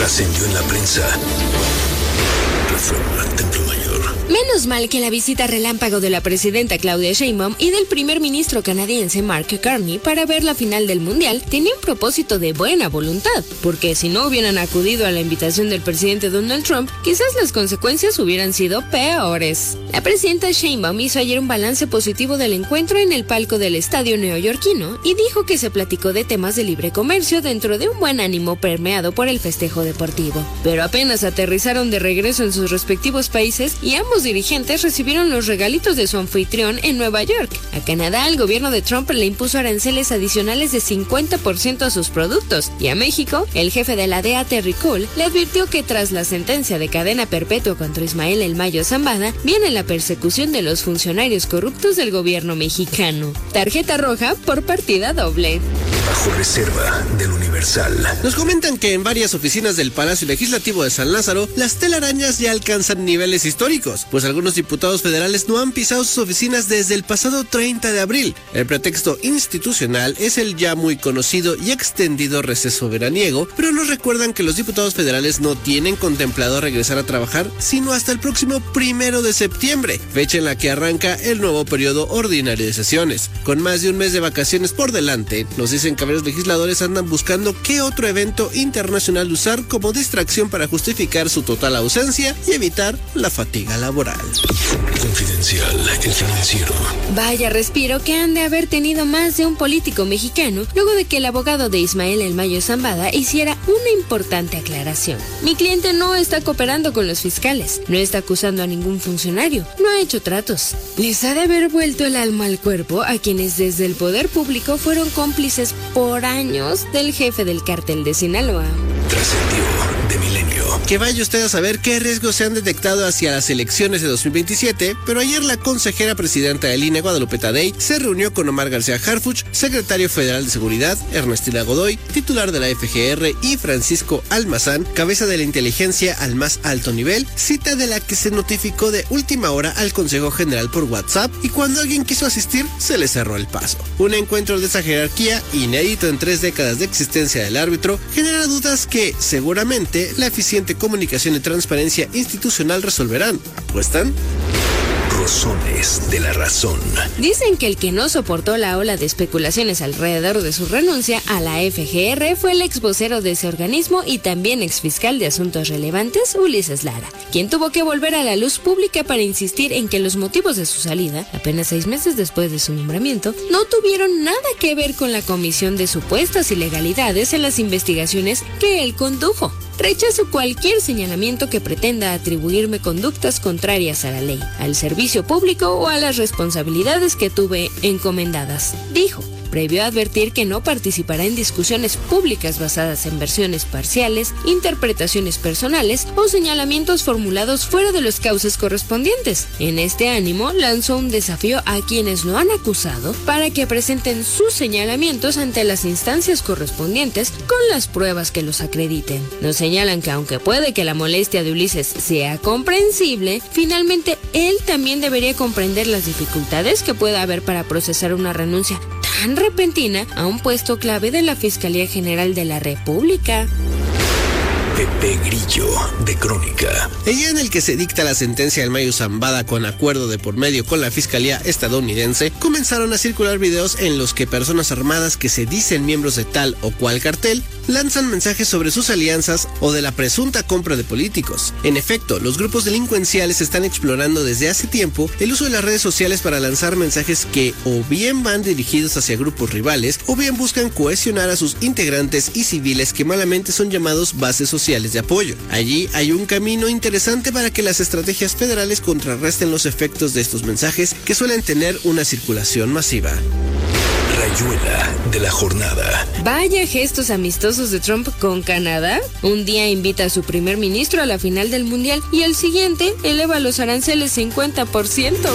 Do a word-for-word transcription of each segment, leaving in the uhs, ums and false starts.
Trascendió en la prensa. Reforma, Templo Mayor. Menos mal que la visita relámpago de la presidenta Claudia Sheinbaum y del primer ministro canadiense Mark Carney para ver la final del Mundial tenía un propósito de buena voluntad, porque si no hubieran acudido a la invitación del presidente Donald Trump, quizás las consecuencias hubieran sido peores. La presidenta Sheinbaum hizo ayer un balance positivo del encuentro en el palco del estadio neoyorquino y dijo que se platicó de temas de libre comercio dentro de un buen ánimo permeado por el festejo deportivo. Pero apenas aterrizaron de regreso en sus respectivos países y ambos dirigentes recibieron los regalitos de su anfitrión en Nueva York. A Canadá, el gobierno de Trump le impuso aranceles adicionales de cincuenta por ciento a sus productos, y a México, el jefe de la D E A, Terry Cole, le advirtió que tras la sentencia de cadena perpetua contra Ismael El Mayo Zambada, viene la persecución de los funcionarios corruptos del gobierno mexicano. Tarjeta roja por partida doble. Bajo reserva del Universal. Nos comentan que en varias oficinas del Palacio Legislativo de San Lázaro, las telarañas ya alcanzan niveles históricos, pues algunos diputados federales no han pisado sus oficinas desde el pasado treinta de abril. El pretexto institucional es el ya muy conocido y extendido receso veraniego, pero nos recuerdan que los diputados federales no tienen contemplado regresar a trabajar sino hasta el próximo primero de septiembre, fecha en la que arranca el nuevo periodo ordinario de sesiones. Con más de un mes de vacaciones por delante, nos dicen que varios legisladores andan buscando qué otro evento internacional usar como distracción para justificar su total ausencia y evitar la fatiga laboral. Confidencial, el financiero. Vaya respiro que han de haber tenido más de un político mexicano luego de que el abogado de Ismael El Mayo Zambada hiciera una importante aclaración. Mi cliente no está cooperando con los fiscales, no está acusando a ningún funcionario, no ha hecho tratos. Les ha de haber vuelto el alma al cuerpo a quienes desde el poder público fueron cómplices por años del jefe del cártel de Sinaloa. Trascendió de Milenio. Que vaya usted a saber qué riesgos se han detectado hacia las elecciones de dos mil veintisiete, pero ayer la consejera presidenta del I N E, Guadalupe Tadei, se reunió con Omar García Harfuch, secretario federal de Seguridad, Ernestina Godoy, titular de la F G R, y Francisco Almazán, cabeza de la inteligencia al más alto nivel, cita de la que se notificó de última hora al Consejo General por WhatsApp, y cuando alguien quiso asistir, se le cerró el paso. Un encuentro de esa jerarquía, inédito en tres décadas de existencia del árbitro, genera dudas que, seguramente, la eficiente comunicación y transparencia institucional resolverán. ¿Apuestan? Rozones de la razón. Dicen que el que no soportó la ola de especulaciones alrededor de su renuncia a la F G R fue el ex vocero de ese organismo y también ex fiscal de asuntos relevantes, Ulises Lara, quien tuvo que volver a la luz pública para insistir en que los motivos de su salida, apenas seis meses después de su nombramiento, no tuvieron nada que ver con la comisión de supuestas ilegalidades en las investigaciones que él condujo. Rechazo cualquier señalamiento que pretenda atribuirme conductas contrarias a la ley, al servicio público o a las responsabilidades que tuve encomendadas, dijo. Previo a advertir que no participará en discusiones públicas basadas en versiones parciales, interpretaciones personales o señalamientos formulados fuera de los cauces correspondientes. En este ánimo, lanzó un desafío a quienes lo han acusado para que presenten sus señalamientos ante las instancias correspondientes con las pruebas que los acrediten. Nos señalan que aunque puede que la molestia de Ulises sea comprensible, finalmente él también debería comprender las dificultades que pueda haber para procesar una renuncia tan repentina a un puesto clave de la Fiscalía General de la República. Pepe Grillo, de Crónica. El día en el que se dicta la sentencia del Mayo Zambada con acuerdo de por medio con la Fiscalía estadounidense, comenzaron a circular videos en los que personas armadas que se dicen miembros de tal o cual cartel lanzan mensajes sobre sus alianzas o de la presunta compra de políticos. En efecto, los grupos delincuenciales están explorando desde hace tiempo el uso de las redes sociales para lanzar mensajes que o bien van dirigidos hacia grupos rivales o bien buscan cohesionar a sus integrantes y civiles que malamente son llamados bases sociales de apoyo. Allí hay un camino interesante para que las estrategias federales contrarresten los efectos de estos mensajes que suelen tener una circulación masiva. Rayuela de la jornada. Vaya gestos amistosos de Trump con Canadá. Un día invita a su primer ministro a la final del Mundial y el siguiente eleva los aranceles cincuenta por ciento.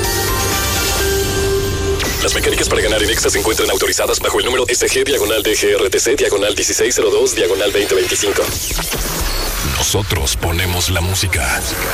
Las mecánicas para ganar en Exa se encuentran autorizadas bajo el número S G diagonal D G R T C diagonal dieciséis cero dos diagonal veinte veinticinco. Nosotros ponemos la música.